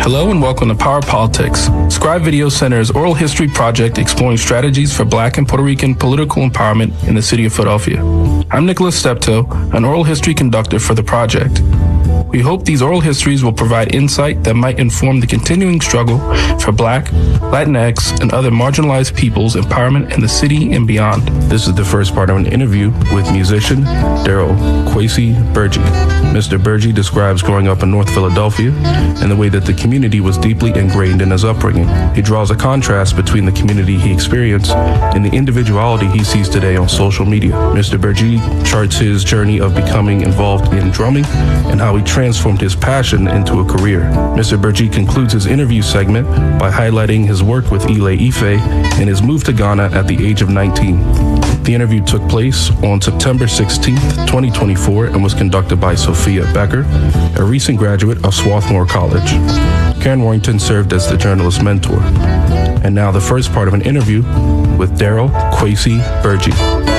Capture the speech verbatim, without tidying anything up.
Hello and welcome to Power Politics, Scribe Video Center's oral history project exploring strategies for Black and Puerto Rican political empowerment in the city of Philadelphia. I'm Nicholas Steptoe, an oral history conductor for the project. We hope these oral histories will provide insight that might inform the continuing struggle for Black, Latinx, and other marginalized peoples' empowerment in the city and beyond. This is the first part of an interview with musician Daryl Kwesi Bergie. Mister Bergie describes growing up in North Philadelphia and the way that the community was deeply ingrained in his upbringing. He draws a contrast between the community he experienced and the individuality he sees today on social media. Mister Bergie charts his journey of becoming involved in drumming and how he transformed his passion into a career. Mister Bergie concludes his interview segment by highlighting his work with Ile Ife and his move to Ghana at the age of nineteen. The interview took place on September sixteenth, twenty twenty-four, and was conducted by Sophia Becker, a recent graduate of Swarthmore College. Karen Warrington served as the journalist mentor. And now the first part of an interview with Daryl Kwesi Bergie.